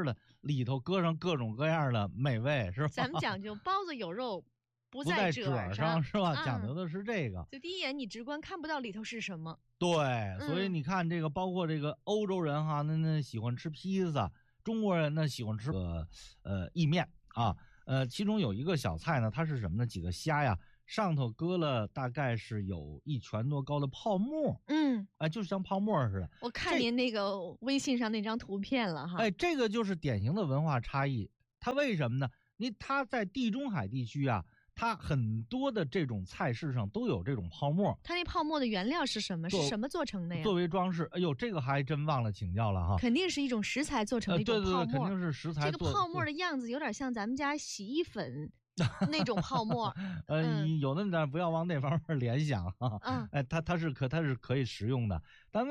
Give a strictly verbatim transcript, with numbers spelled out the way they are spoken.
似的，里头搁上各种各样的美味，是吧？ 咱们讲究包子有肉不在褶上，是吧？ 嗯、 讲究的是这个。 就第一眼你直观看不到里头是什么。 对，所以你看这个，包括这个欧洲人哈，那那喜欢吃披萨，中国人呢喜欢吃个呃意面啊，呃，其中有一个小菜呢，它是什么呢？几个虾呀，上头搁了大概是有一拳多高的泡沫， 嗯， 哎，就像泡沫似的。 我看您那个微信上那张图片了哈。 哎，这个就是典型的文化差异。它为什么呢？你它在地中海地区啊。它很多的这种菜式上都有这种泡沫。 它那泡沫的原料是什么？是什么做成的呀？ 作为装饰。哎呦，这个还真忘了请教了哈。 肯定是一种食材做成的一种泡沫。 呃、对对对，肯定是食材做。 这个泡沫的样子有点像咱们家洗衣粉那种泡沫。 呃，嗯、有的你不要往那方面联想哈。嗯，哎，它它是可它是可以食用的，但为